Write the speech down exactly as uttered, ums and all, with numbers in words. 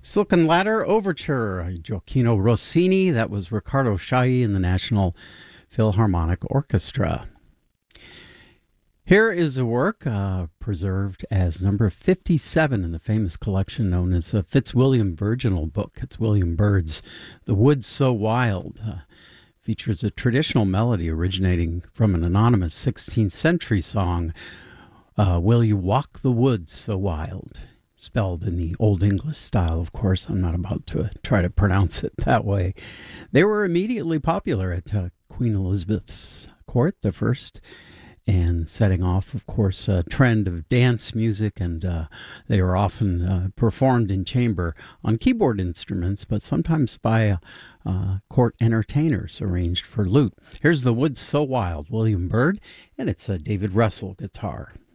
Silken Ladder Overture, Gioacchino Rossini. That was Riccardo Chailly and the National Philharmonic Orchestra. Here is a work uh, preserved as number fifty-seven in the famous collection known as the Fitzwilliam Virginal Book. It's William Byrd's The Woods So Wild. Uh, features a traditional melody originating from an anonymous sixteenth century song, uh, Will You Walk the Woods So Wild? Spelled in the Old English style, of course. I'm not about to try to pronounce it that way. They were immediately popular at uh, Queen Elizabeth's court, the first, and setting off, of course, a trend of dance music, and uh, they were often uh, performed in chamber on keyboard instruments, but sometimes by uh, uh, court entertainers arranged for lute. Here's The Woods So Wild, William Byrd, and it's a David Russell guitar.